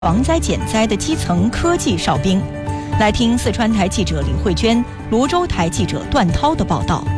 防灾减灾的基层科技哨兵。来听四川台记者李慧娟、泸州台记者段涛的报道。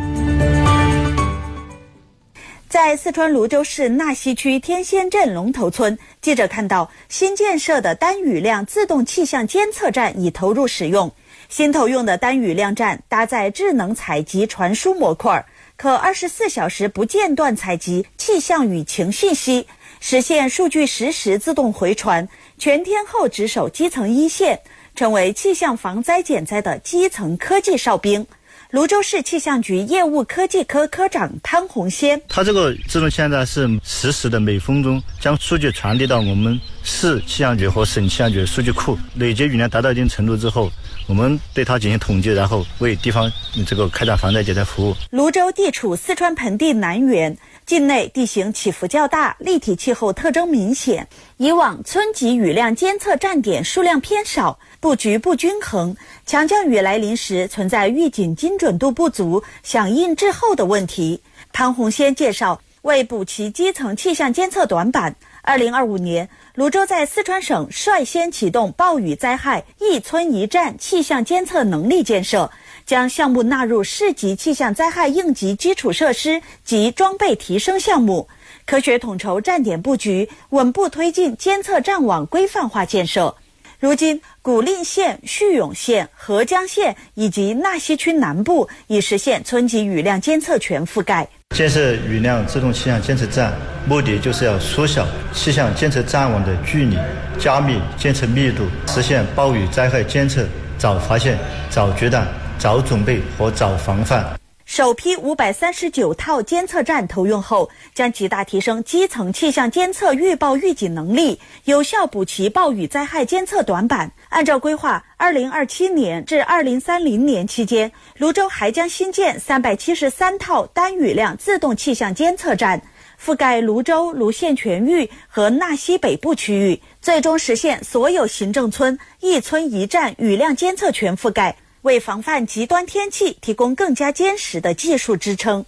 在四川泸州市纳溪区天仙镇龙头村，记者看到新建设的单雨量自动气象监测站已投入使用。新投用的单雨量站搭载智能采集传输模块，可24小时不间断采集气象雨情信息，实现数据实时自动回传，全天候值守基层一线，成为气象防灾减灾的基层科技哨兵。泸州市气象局业务科技科科长汤红先， 它这个自动气象站是实时的每分钟将数据传递到我们市气象局和省气象局数据库，累积雨量达到一定程度之后，我们对它进行统计，然后为地方这个开展防灾减灾服务。 泸州地处四川盆地南缘，境内地形起伏较大，立体气候特征明显。以往村级雨量监测站点数量偏少，布局不均衡，强降雨来临时存在预警精准度不足、响应滞后的问题。汤红先介绍，为补齐基层气象监测短板，2025年，泸州在四川省率先启动暴雨灾害一村一站气象监测能力建设，将项目纳入市级气象灾害应急基础设施及装备提升项目，科学统筹站点布局，稳步推进监测站网规范化建设。如今，古蔺县、叙永县、合江县以及纳溪区南部已实现村级雨量监测全覆盖。 建设雨量自动气象监测站，目的就是要缩小气象监测站网的距离，加密监测密度，实现暴雨灾害监测早发现、早决断、早准备和早防范。 首批539套监测站投用后，将极大提升基层气象监测预报预警能力，有效补齐暴雨灾害监测短板。按照规划，2027年至2030年期间，泸州还将新建373套单雨量自动气象监测站，覆盖泸州、泸县全域和纳溪北部区域，最终实现所有行政村一村一站雨量监测全覆盖，为防范极端天气提供更加坚实的技术支撑。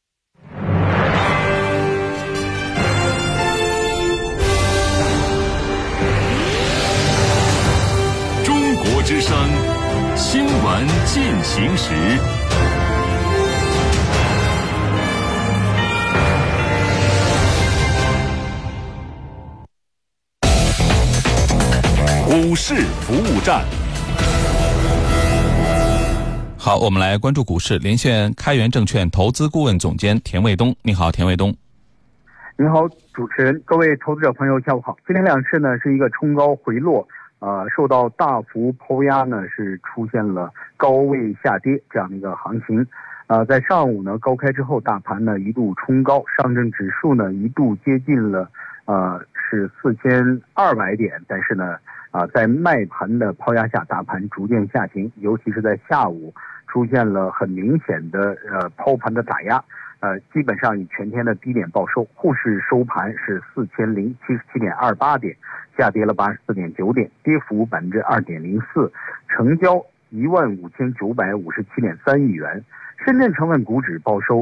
中国之声新闻进行时。股市服务站。 好，我们来关注股市，连线开源证券投资顾问总监田卫东。你好，田卫东。 您好，主持人，各位投资者朋友，下午好。今天两市呢是一个冲高回落，受到大幅抛压呢是出现了高位下跌这样的一个行情。在上午呢高开之后，大盘呢一度冲高，上证指数呢一度接近了是4200点，但是呢在卖盘的抛压下，大盘逐渐下行，尤其是在下午出现了很明显的抛盘的打压，基本上以全天的低点报收。沪市收盘是4077.28点，下跌了84.9点，跌幅2.04%，成交15957.3亿元。深圳成分股指报收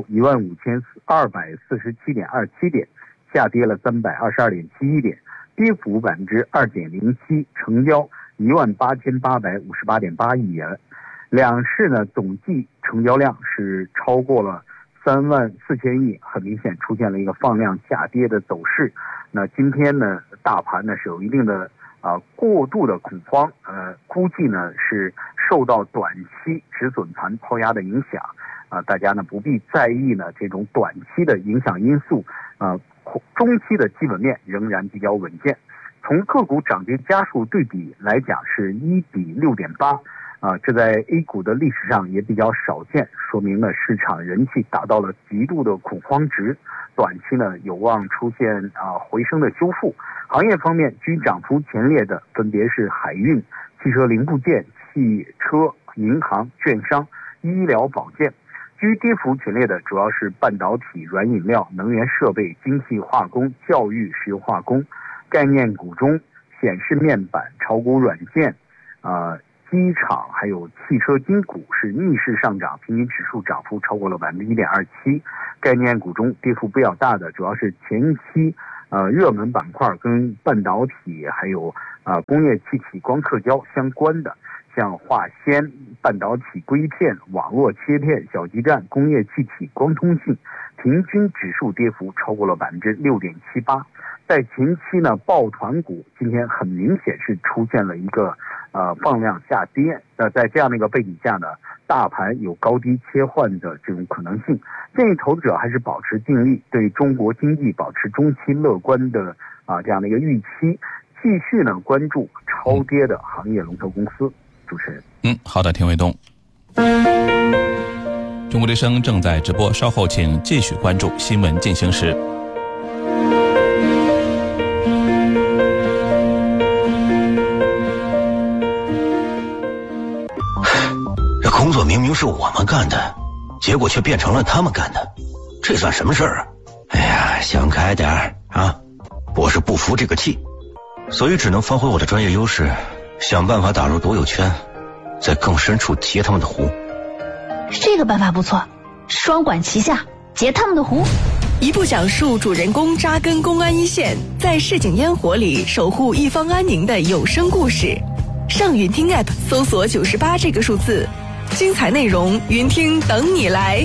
15247.27点，下跌了322.71点，跌幅2.07%，成交18858.8亿元。两市呢总计成交量是超过了34000亿，很明显出现了一个放量下跌的走势。那今天呢大盘呢是有一定的过度的恐慌，估计呢是受到短期止损盘抛压的影响，大家呢不必在意呢这种短期的影响因素，中期的基本面仍然比较稳健。从个股涨跌家数对比来讲是1比6.8，这在 A 股的历史上也比较少见，说明呢市场人气达到了极度的恐慌值，短期呢有望出现回升的修复。行业方面居涨幅前列的分别是海运、汽车零部件、汽车、银行、券商、医疗保健。居跌幅前列的主要是半导体、软饮料、能源设备、精细化工、教育、石油化工。概念股中，显示面板、炒股软件、机场还有汽车金股是逆势上涨，平均指数涨幅超过了1.27%。概念股中跌幅比较大的主要是前期热门板块跟半导体还有工业气体光刻胶相关的，像化纤、半导体硅片、网络切片、小基站、工业气体、光通信，平均指数跌幅超过了6.78%。在前期呢，抱团股今天很明显是出现了一个放量下跌。在这样的一个背景下呢，大盘有高低切换的这种可能性。建议投资者还是保持静力，对中国经济保持中期乐观的这样的一个预期，继续呢关注超跌的行业龙头公司。主持人， 好的，田卫东。中国之声正在直播，稍后请继续关注新闻进行时。 这工作明明是我们干的，结果却变成了他们干的，这算什么事儿啊？哎呀，想开点啊！我是不服这个气，所以只能发挥我的专业优势，想办法打入独有圈，在更深处截他们的湖。 这个办法不错，双管齐下，截他们的湖。 一部讲述主人公扎根公安一线，在市井烟火里守护一方安宁的有声故事。上云听 App 搜索98这个数字，精彩内容云听等你来。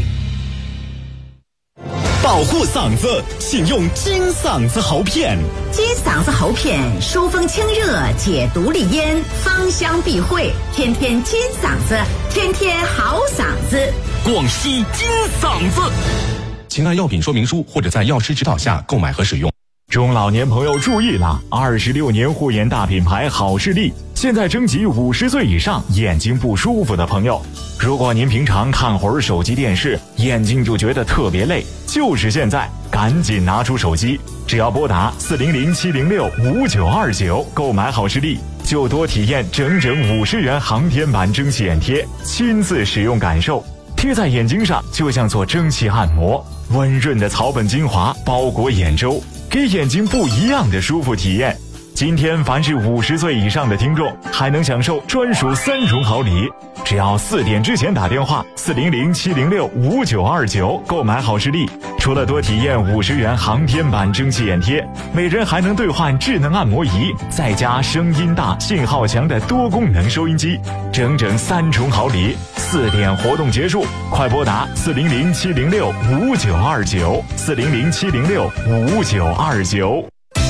保护嗓子，请用金嗓子喉片。 金嗓子喉片疏风清热，解毒利咽，芳香避秽，天天金嗓子，天天好嗓子。 广西金嗓子，请按药品说明书或者在药师指导下购买和使用。 中老年朋友注意了，26年护眼大品牌好视力现在征集50岁以上眼睛不舒服的朋友。如果您平常看会儿手机电视，眼睛就觉得特别累，就是现在，赶紧拿出手机，只要拨打400-706-5929购买好视力，就多体验整整50元航天版蒸汽眼贴，亲自使用感受，贴在眼睛上就像做蒸汽按摩，温润的草本精华包裹眼周，给眼睛不一样的舒服体验。今天凡是50岁以上的听众还能享受专属3重好礼，只要4点之前打电话400-706-5929购买好视力，除了多体验50元航天版蒸汽眼贴，每人还能兑换智能按摩仪，再加声音大信号强的多功能收音机，整整3重好礼。4点活动结束，快拨打400-706-5929 400-706-5929。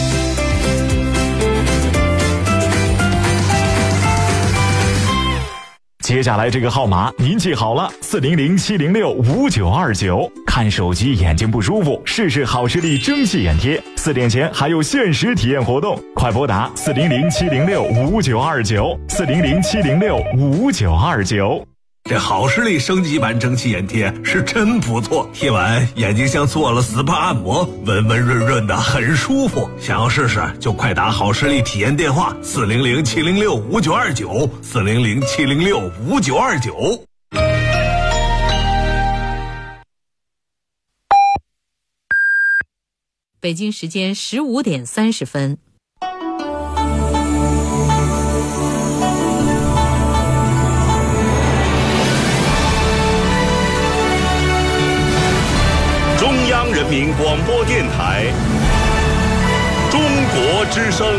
接下来这个号码您记好了，400-706-5929。看手机眼睛不舒服，试试好视力蒸汽眼贴，4点前还有限时体验活动，快拨打400-706-5929 400-706-5929。 这好视力升级版蒸汽眼贴是真不错，贴完眼睛像做了 SPA 按摩，温温润润的，很舒服。想要试试就快打好视力体验电话400-706-5929 400-706-5929。 北京时间15点30分。 中央人民广播电台中国之声。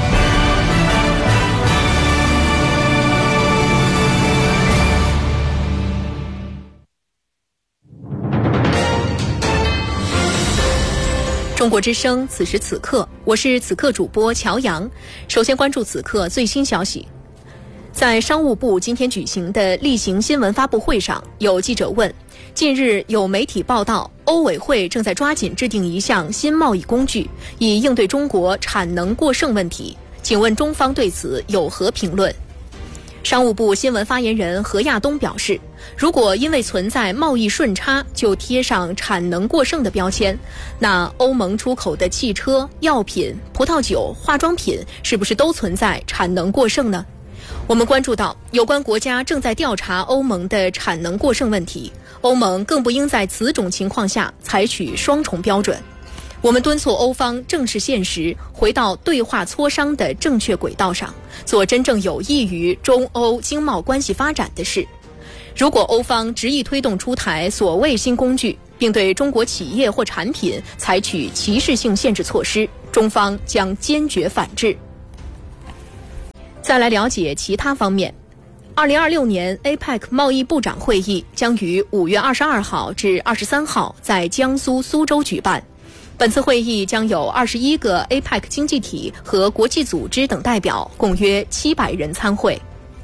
中国之声，此时此刻，我是此刻主播乔阳。首先关注此刻最新消息。在商务部今天举行的例行新闻发布会上，有记者问，近日有媒体报道，欧委会正在抓紧制定一项新贸易工具，以应对中国产能过剩问题，请问中方对此有何评论？商务部新闻发言人何亚东表示，如果因为存在贸易顺差就贴上产能过剩的标签，那欧盟出口的汽车、药品、葡萄酒、化妆品是不是都存在产能过剩呢？我们关注到，有关国家正在调查欧盟的产能过剩问题，欧盟更不应在此种情况下采取双重标准。我们敦促欧方正视现实，回到对话磋商的正确轨道上，做真正有益于中欧经贸关系发展的事。如果欧方执意推动出台所谓新工具，并对中国企业或产品采取歧视性限制措施， 中方将坚决反制。再来了解其他方面。2026年 APEC 贸易部长会议将于5月22号至23号在江苏苏州举办。本次会议将有21个 APEC 经济体和国际组织等代表，共约700人参会。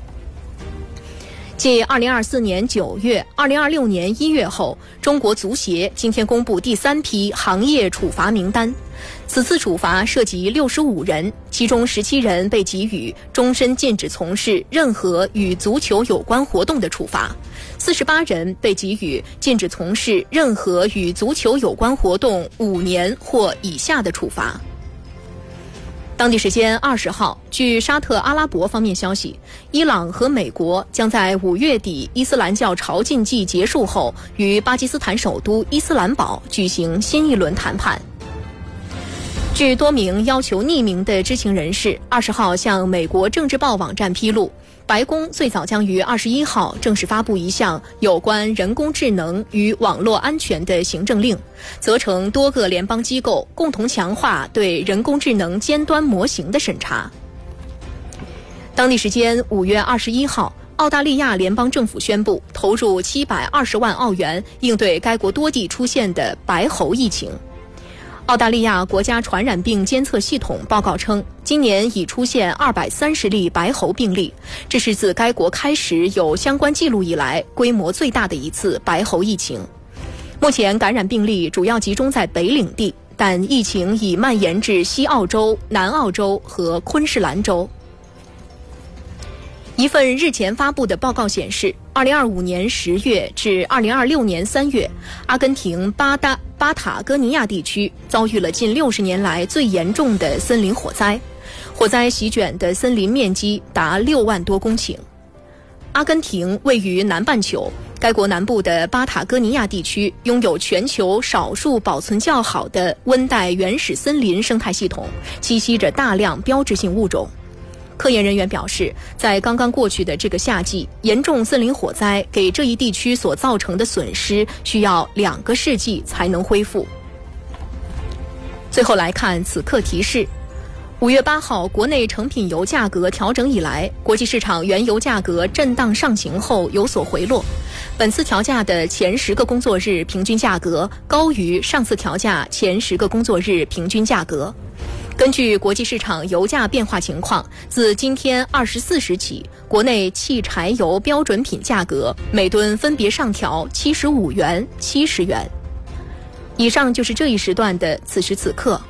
继2024年9月、2026年1月后，中国足协今天公布第3批行业处罚名单。此次处罚涉及65人，其中17人被给予终身禁止从事任何与足球有关活动的处罚，48人被给予禁止从事任何与足球有关活动5年或以下的处罚。当地时间20号，据沙特阿拉伯方面消息，伊朗和美国将在5月底伊斯兰教朝觐季结束后，于巴基斯坦首都伊斯兰堡举行新一轮谈判。据多名要求匿名的知情人士20号向美国政治报网站披露，白宫最早将于21号正式发布一项有关人工智能与网络安全的行政令，责成多个联邦机构共同强化对人工智能尖端模型的审查。当地时间5月21号，澳大利亚联邦政府宣布投入720万澳元应对该国多地出现的白喉疫情。澳大利亚国家传染病监测系统报告称，今年已出现230例白喉病例，这是自该国开始有相关记录以来规模最大的一次白喉疫情。目前感染病例主要集中在北领地，但疫情已蔓延至西澳洲、南澳洲和昆士兰州。一份日前发布的报告显示，2025年10月至2026年3月，阿根廷巴塔哥尼亚地区遭遇了近60年来最严重的森林火灾，火灾席卷的森林面积达6万多公顷。阿根廷位于南半球，该国南部的巴塔哥尼亚地区拥有全球少数保存较好的温带原始森林生态系统，栖息着大量标志性物种。科研人员表示，在刚刚过去的这个夏季，严重森林火灾给这一地区所造成的损失需要2个世纪才能恢复。最后来看此刻提示：5月8号，国内成品油价格调整以来，国际市场原油价格震荡上行后有所回落。本次调价的前10个工作日平均价格高于上次调价前10个工作日平均价格。根据国际市场油价变化情况，自今天24时起，国内汽柴油标准品价格每吨分别上调75元、70元。以上就是这一时段的此时此刻。